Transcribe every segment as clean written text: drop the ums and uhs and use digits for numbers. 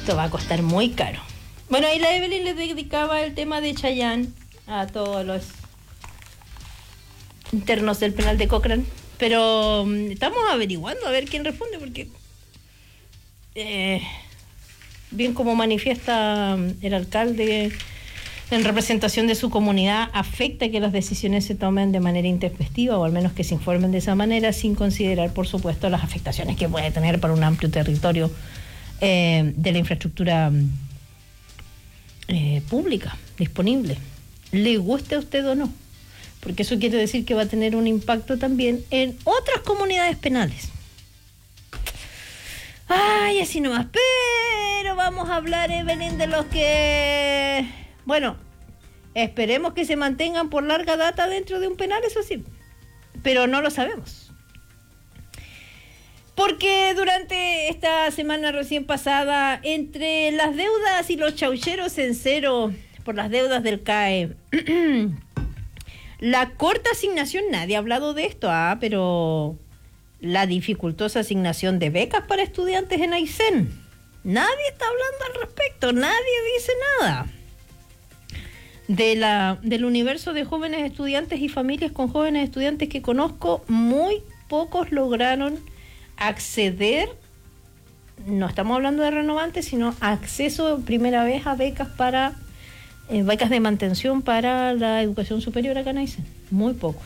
Esto va a costar muy caro. Bueno, ahí la Evelyn le dedicaba el tema de Chayanne a todos los internos del penal de Cochrane, pero estamos averiguando a ver quién responde, porque bien como manifiesta el alcalde en representación de su comunidad, afecta que las decisiones se tomen de manera intempestiva, o al menos que se informen de esa manera, sin considerar, por supuesto, las afectaciones que puede tener para un amplio territorio de la infraestructura pública disponible, le guste a usted o no, porque eso quiere decir que va a tener un impacto también en otras comunidades penales. Ay, así nomás, pero vamos a hablar, Evelyn, de los que, bueno, esperemos que se mantengan por larga data dentro de un penal, eso sí, pero no lo sabemos. Porque durante esta semana recién pasada, entre las deudas y los chaucheros en cero por las deudas del CAE, la corta asignación, nadie ha hablado de esto, pero la dificultosa asignación de becas para estudiantes en Aysén, nadie está hablando al respecto, nadie dice nada. Del universo de jóvenes estudiantes y familias con jóvenes estudiantes que conozco, muy pocos lograron acceder, no estamos hablando de renovantes, sino acceso primera vez a becas para becas de mantención para la educación superior acá en Aysén, muy pocos.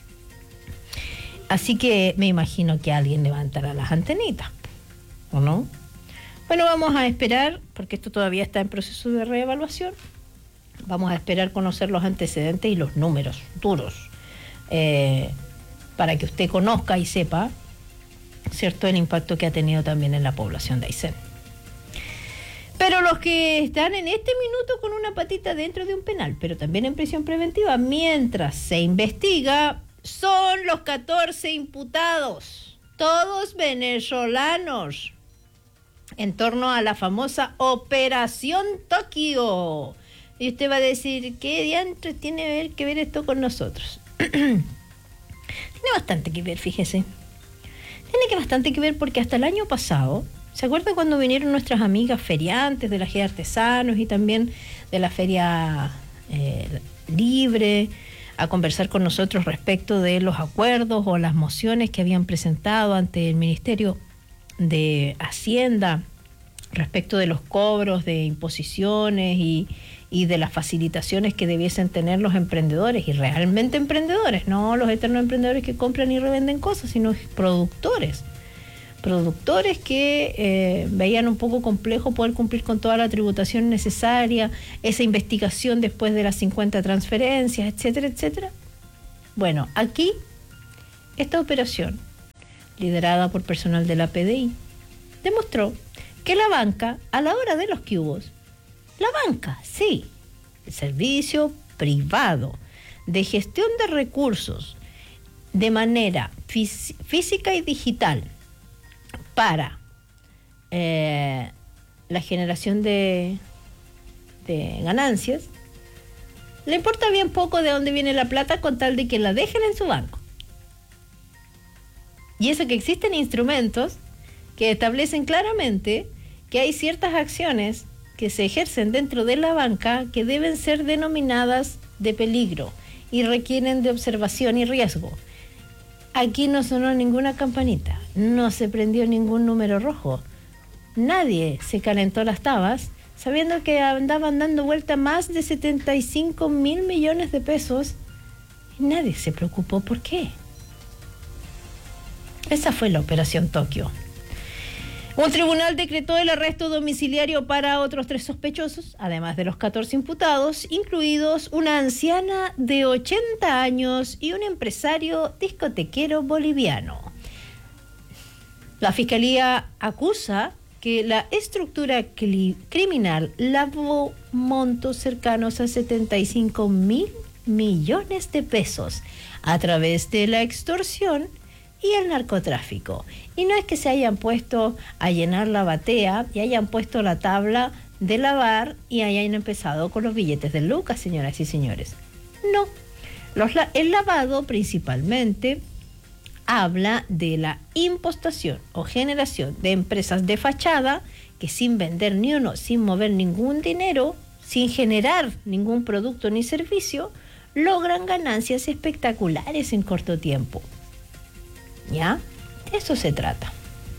Así que me imagino que alguien levantará las antenitas, ¿o no? Bueno, vamos a esperar, porque esto todavía está en proceso de reevaluación, vamos a esperar conocer los antecedentes y los números duros, para que usted conozca y sepa, ¿cierto?, el impacto que ha tenido también en la población de Aysén. Pero los que están en este minuto con una patita dentro de un penal, pero también en prisión preventiva, mientras se investiga, son los 14 imputados, todos venezolanos, en torno a la famosa Operación Tokio. Y usted va a decir, ¿qué diantres tiene que ver esto con nosotros? Tiene bastante que ver, fíjese. Tiene bastante que ver porque hasta el año pasado, ¿se acuerdan cuando vinieron nuestras amigas feriantes de la G de Artesanos y también de la Feria Libre a conversar con nosotros respecto de los acuerdos o las mociones que habían presentado ante el Ministerio de Hacienda respecto de los cobros de imposiciones y de las facilitaciones que debiesen tener los emprendedores, y realmente emprendedores, no los eternos emprendedores que compran y revenden cosas, sino productores que veían un poco complejo poder cumplir con toda la tributación necesaria, esa investigación después de las 50 transferencias, etcétera, etcétera. Bueno, aquí esta operación, liderada por personal de la PDI, demostró que la banca, a la hora de los cubos, la banca, sí, el servicio privado de gestión de recursos de manera física y digital para la generación de ganancias, le importa bien poco de dónde viene la plata con tal de que la dejen en su banco. Y eso que existen instrumentos que establecen claramente que hay ciertas acciones que se ejercen dentro de la banca que deben ser denominadas de peligro y requieren de observación y riesgo. Aquí no sonó ninguna campanita, no se prendió ningún número rojo, nadie se calentó las tabas sabiendo que andaban dando vuelta más de 75 mil millones de pesos y nadie se preocupó por qué. Esa fue la Operación Tokio. Un tribunal decretó el arresto domiciliario para otros 3 sospechosos, además de los 14 imputados, incluidos una anciana de 80 años y un empresario discotequero boliviano. La Fiscalía acusa que la estructura criminal lavó montos cercanos a 75 mil millones de pesos a través de la extorsión y el narcotráfico. Y no es que se hayan puesto a llenar la batea y hayan puesto la tabla de lavar y hayan empezado con los billetes de lucas, señoras y señores. No. El lavado principalmente habla de la impostación o generación de empresas de fachada que sin vender ni uno, sin mover ningún dinero, sin generar ningún producto ni servicio, logran ganancias espectaculares en corto tiempo. ¿Ya? De eso se trata.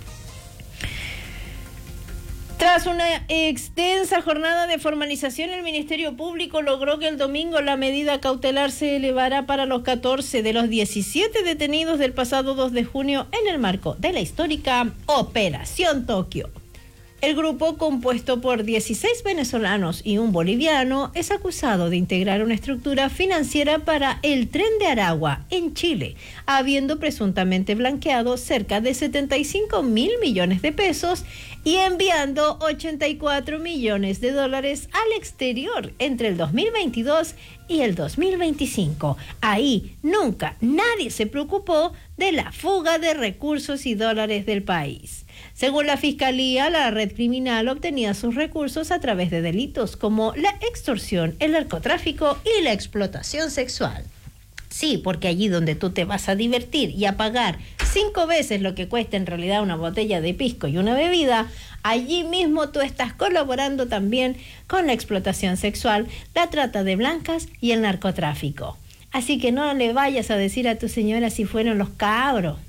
Tras una extensa jornada de formalización, el Ministerio Público logró que el domingo la medida cautelar se elevara para los 14 de los 17 detenidos del pasado 2 de junio en el marco de la histórica Operación Tokio. El grupo, compuesto por 16 venezolanos y un boliviano, es acusado de integrar una estructura financiera para el Tren de Aragua en Chile, habiendo presuntamente blanqueado cerca de 75 mil millones de pesos y enviando 84 millones de dólares al exterior entre el 2022 y el 2025. Ahí nunca nadie se preocupó de la fuga de recursos y dólares del país. Según la Fiscalía, la red criminal obtenía sus recursos a través de delitos como la extorsión, el narcotráfico y la explotación sexual. Sí, porque allí donde tú te vas a divertir y a pagar 5 veces lo que cuesta en realidad una botella de pisco y una bebida, allí mismo tú estás colaborando también con la explotación sexual, la trata de blancas y el narcotráfico. Así que no le vayas a decir a tu señora si fueron los cabros.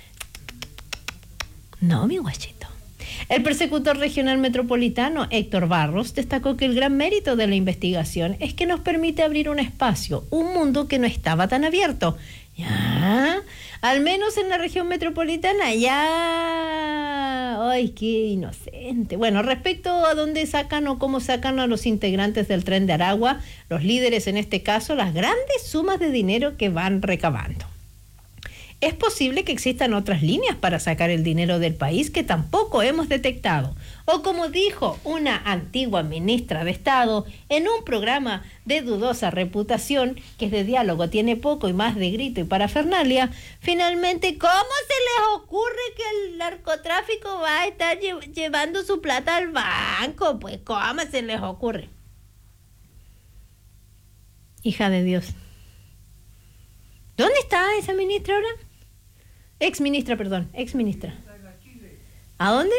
No, mi guachito. El persecutor regional metropolitano, Héctor Barros, destacó que el gran mérito de la investigación es que nos permite abrir un espacio, un mundo que no estaba tan abierto. Ya, al menos en la región metropolitana, ya. Ay, qué inocente. Bueno, respecto a dónde sacan o cómo sacan a los integrantes del Tren de Aragua, los líderes en este caso, las grandes sumas de dinero que van recabando. Es posible que existan otras líneas para sacar el dinero del país que tampoco hemos detectado. O como dijo una antigua ministra de Estado en un programa de dudosa reputación, que es de diálogo, tiene poco y más de grito y parafernalia, finalmente, ¿cómo se les ocurre que el narcotráfico va a estar llevando su plata al banco? Pues, ¿cómo se les ocurre? Hija de Dios. ¿Dónde está esa ministra ahora? Exministra. ¿A dónde?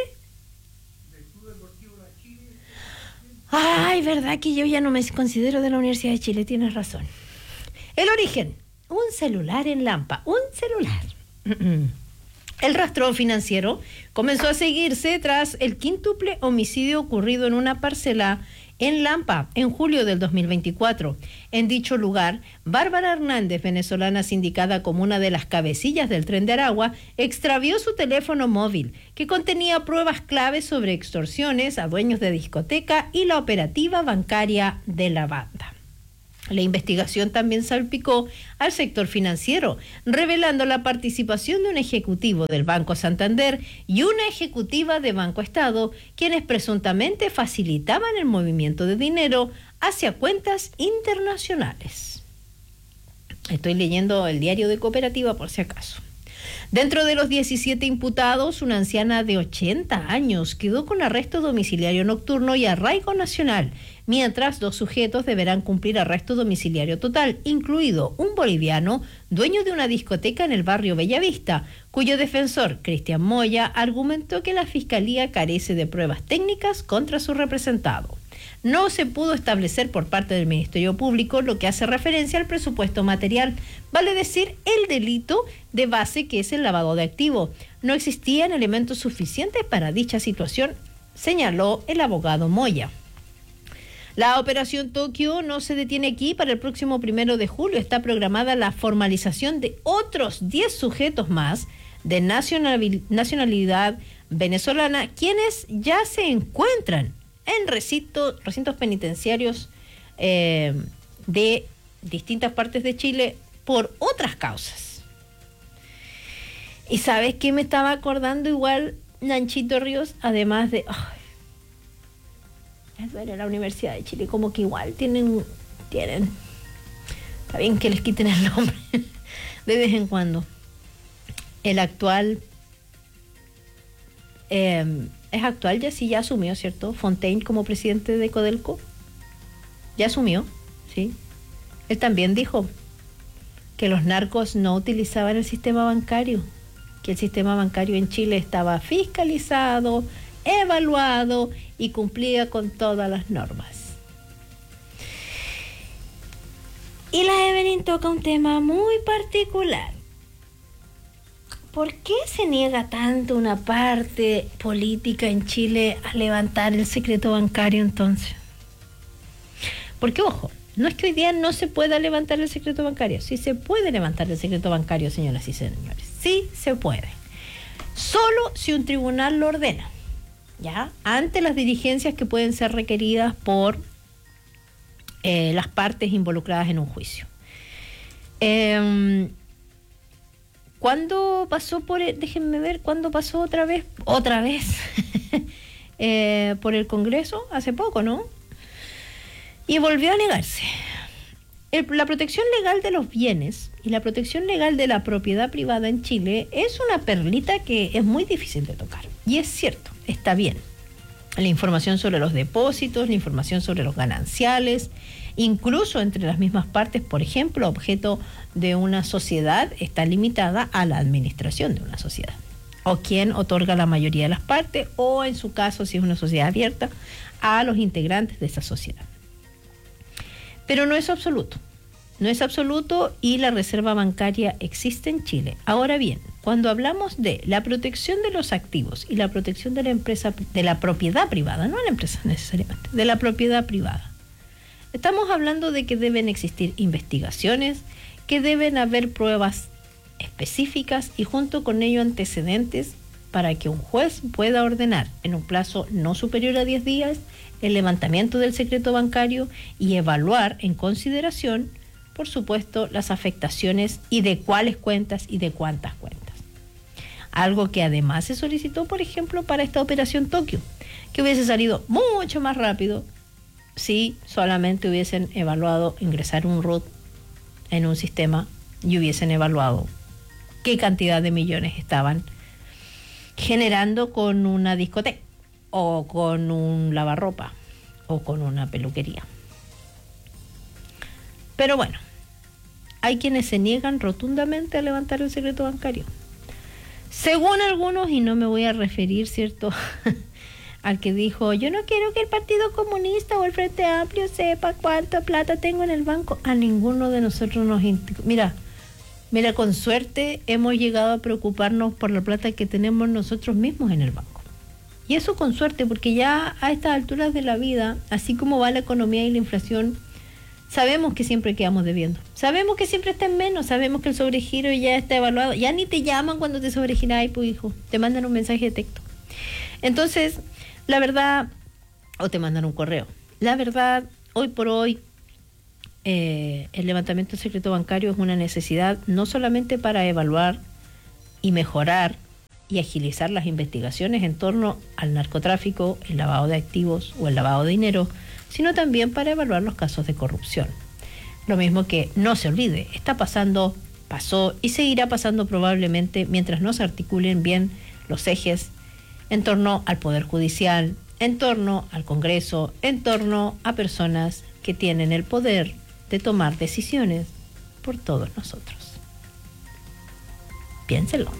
Ay, verdad que yo ya no me considero de la Universidad de Chile, tienes razón. El origen, un celular en Lampa, un celular. El rastreo financiero comenzó a seguirse tras el quíntuple homicidio ocurrido en una parcela en Lampa, en julio del 2024. En dicho lugar, Bárbara Hernández, venezolana sindicada como una de las cabecillas del Tren de Aragua, extravió su teléfono móvil, que contenía pruebas claves sobre extorsiones a dueños de discoteca y la operativa bancaria de la banda. La investigación también salpicó al sector financiero, revelando la participación de un ejecutivo del Banco Santander y una ejecutiva de Banco Estado, quienes presuntamente facilitaban el movimiento de dinero hacia cuentas internacionales. Estoy leyendo el diario de Cooperativa por si acaso. Dentro de los 17 imputados, una anciana de 80 años quedó con arresto domiciliario nocturno y arraigo nacional, mientras 2 sujetos deberán cumplir arresto domiciliario total, incluido un boliviano, dueño de una discoteca en el barrio Bellavista, cuyo defensor, Cristian Moya, argumentó que la Fiscalía carece de pruebas técnicas contra su representado. No se pudo establecer por parte del Ministerio Público lo que hace referencia al presupuesto material, vale decir, el delito de base que es el lavado de activos. No existían elementos suficientes para dicha situación, señaló el abogado Moya. La operación Tokio no se detiene aquí. Para el próximo 1 de julio está programada la formalización de otros 10 sujetos más de nacionalidad venezolana, quienes ya se encuentran en recintos penitenciarios de distintas partes de Chile por otras causas. ¿Y sabes qué me estaba acordando igual, Nanchito Ríos? Además de... Bueno, la Universidad de Chile como que igual tienen... Está bien que les quiten el nombre de vez en cuando. El actual... es actual, ya asumió, ¿cierto? Fontaine como presidente de Codelco. Ya asumió, ¿sí? Él también dijo que los narcos no utilizaban el sistema bancario, que el sistema bancario en Chile estaba fiscalizado, evaluado y cumplía con todas las normas. Y la Evelyn toca un tema muy particular. ¿Por qué se niega tanto una parte política en Chile a levantar el secreto bancario entonces? Porque, ojo, no es que hoy día no se pueda levantar el secreto bancario. Sí se puede levantar el secreto bancario, señoras y señores. Sí se puede. Solo si un tribunal lo ordena, ¿ya? Ante las diligencias que pueden ser requeridas por las partes involucradas en un juicio. ¿Cuándo pasó déjenme ver, cuándo pasó otra vez por el Congreso? Hace poco, ¿no? Y volvió a negarse. La protección legal de los bienes y la protección legal de la propiedad privada en Chile es una perlita que es muy difícil de tocar. Y es cierto, está bien. La información sobre los depósitos, la información sobre los gananciales, incluso entre las mismas partes, por ejemplo, objeto de una sociedad, está limitada a la administración de una sociedad, o quien otorga la mayoría de las partes, o en su caso, si es una sociedad abierta, a los integrantes de esa sociedad. Pero no es absoluto. No es absoluto y la reserva bancaria existe en Chile. Ahora bien, cuando hablamos de la protección de los activos y la protección de la empresa, de la propiedad privada, no de la empresa necesariamente, de la propiedad privada, estamos hablando de que deben existir investigaciones, que deben haber pruebas específicas y junto con ello antecedentes para que un juez pueda ordenar en un plazo no superior a 10 días el levantamiento del secreto bancario y evaluar en consideración, por supuesto, las afectaciones y de cuáles cuentas y de cuántas cuentas. Algo que además se solicitó, por ejemplo, para esta operación Tokio, que hubiese salido mucho más rápido si solamente hubiesen evaluado ingresar un RUT en un sistema y hubiesen evaluado qué cantidad de millones estaban generando con una discoteca o con un lavarropa o con una peluquería. Pero bueno, hay quienes se niegan rotundamente a levantar el secreto bancario. Según algunos, y no me voy a referir, ¿cierto?, al que dijo, yo no quiero que el Partido Comunista o el Frente Amplio sepa cuánta plata tengo en el banco. A ninguno de nosotros nos... Mira, con suerte hemos llegado a preocuparnos por la plata que tenemos nosotros mismos en el banco. Y eso con suerte, porque ya a estas alturas de la vida, así como va la economía y la inflación, sabemos que siempre quedamos debiendo. Sabemos que siempre está en menos, sabemos que el sobregiro ya está evaluado. Ya ni te llaman cuando te sobregiras, pues hijo, te mandan un mensaje de texto. Entonces, la verdad, o te mandan un correo. La verdad, hoy por hoy, el levantamiento del secreto bancario es una necesidad no solamente para evaluar y mejorar y agilizar las investigaciones en torno al narcotráfico, el lavado de activos o el lavado de dinero, sino también para evaluar los casos de corrupción. Lo mismo que, no se olvide, está pasando, pasó y seguirá pasando probablemente mientras no se articulen bien los ejes en torno al Poder Judicial, en torno al Congreso, en torno a personas que tienen el poder de tomar decisiones por todos nosotros. Piénselo.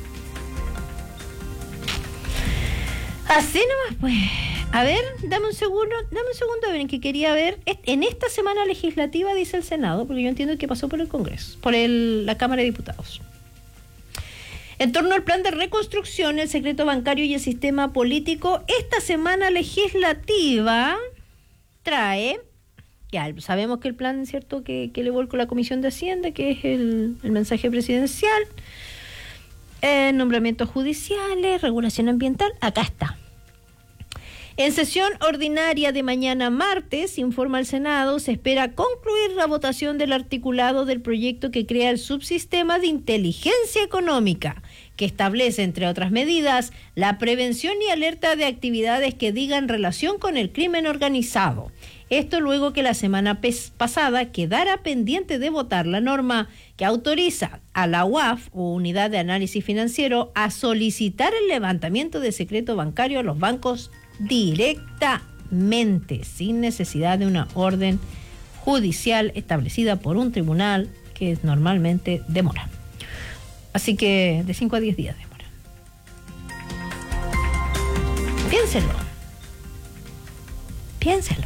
Así nomás, pues. A ver, dame un segundo, Evelyn, que quería ver. En esta semana legislativa, dice el Senado, porque yo entiendo que pasó por el Congreso, por la Cámara de Diputados. En torno al plan de reconstrucción, el secreto bancario y el sistema político, esta semana legislativa trae, ya sabemos que el plan, ¿cierto?, que le volcó la Comisión de Hacienda, que es el mensaje presidencial, nombramientos judiciales, regulación ambiental, acá está. En sesión ordinaria de mañana martes, informa el Senado, se espera concluir la votación del articulado del proyecto que crea el subsistema de inteligencia económica, que establece, entre otras medidas, la prevención y alerta de actividades que digan relación con el crimen organizado. Esto luego que la semana pasada quedara pendiente de votar la norma que autoriza a la UAF, o Unidad de Análisis Financiero, a solicitar el levantamiento de secreto bancario a los bancos directamente, sin necesidad de una orden judicial establecida por un tribunal que normalmente demora. Así que de 5 a 10 días demora. Piénselo. Piénselo.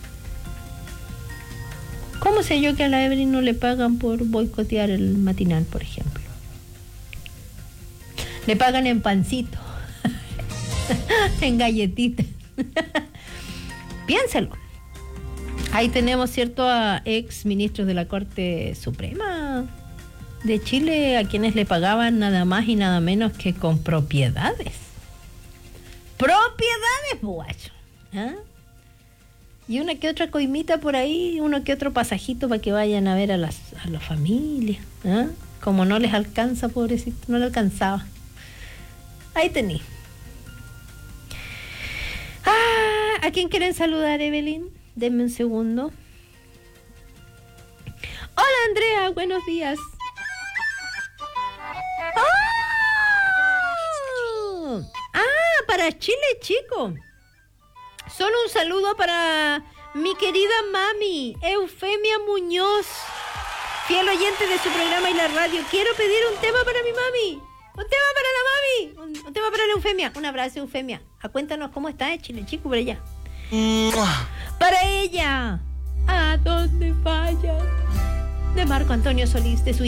¿Cómo sé yo que a la Evelyn no le pagan por boicotear el matinal, por ejemplo? Le pagan en pancito, en galletitas. Piénselo. Ahí tenemos, ¿cierto?, a ex ministros de la Corte Suprema de Chile, a quienes le pagaban nada más y nada menos que con propiedades. Propiedades, guacho. ¿Ah? Y una que otra coimita por ahí, uno que otro pasajito para que vayan a ver a las familias. ¿Ah? Como no les alcanza, pobrecito, no le alcanzaba. Ahí tení. ¿A quién quieren saludar, Evelyn? Denme un segundo. Hola, Andrea, buenos días. ¡Oh! Para Chile, chico. Solo un saludo para mi querida mami, Eufemia Muñoz, fiel oyente de su programa y la radio. Quiero pedir un tema para mi mami. Un tema para la mami. Un tema para la Eufemia. Un abrazo, Eufemia. Cuéntanos cómo está Chile, chico, por allá. Para ella. ¿A dónde vayas? De Marco Antonio Solís, de su